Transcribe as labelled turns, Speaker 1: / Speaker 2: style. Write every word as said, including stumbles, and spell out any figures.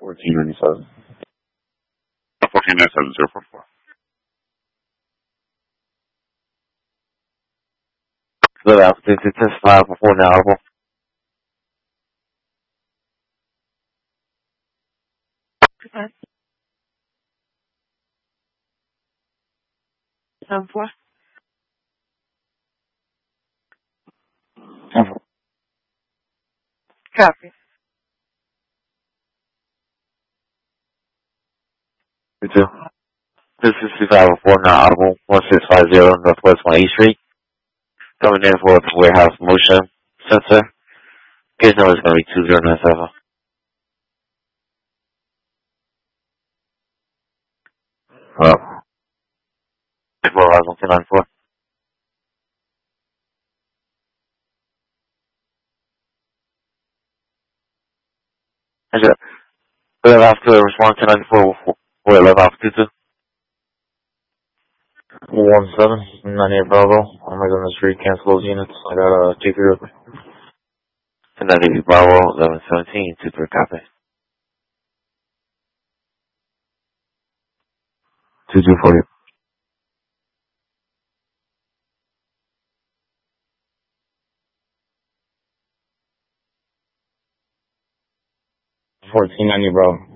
Speaker 1: fourteen ninety-seven. fourteen ninety-seven, zero four four.
Speaker 2: Good afternoon, to testify before the honorable.
Speaker 3: Ten four.
Speaker 2: ten four.
Speaker 3: Copy.
Speaker 2: two two. This is sixty-five before the audible, one six five zero Northwest one eighth Street. Coming in for the warehouse motion sensor. Case number is going to be two zero nine seven.
Speaker 1: Hello.
Speaker 2: Warehouse one two nine four. That's it. We'll have to respond to ninety-four. We'll have to two two.
Speaker 1: one seven ninety-eight Bravo. I'm right on the street. Cancel those units. I got a T three open.
Speaker 2: And that is Bravo eleven seventeen two three copy.
Speaker 1: two two forty. fourteen ninety Bravo.